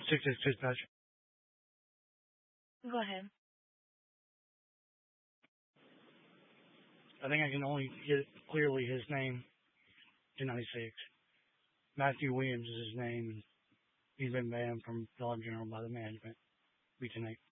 666 dispatch. Go ahead. I think I can only get clearly his name to 96. Matthew Williams is his name, and he's been banned from Dollar General by the management. Be tonight.